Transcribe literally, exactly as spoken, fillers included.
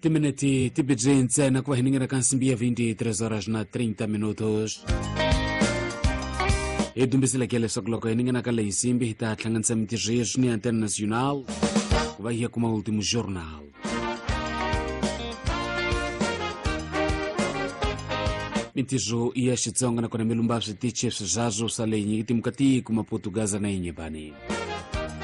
Timinete tibijense na kwa hininga kan simbia vinte-e-três horas na trinta minutos. E dumbisela kele soklo ko hininga na kala isimbi hita tlangan sa mitijej ni Antena Nacional. Vai hier como último jornal. Mitijo iya shitsonga na kona milumbabse tiche jajo salenyi timkati kuma Portugaza na inyebani.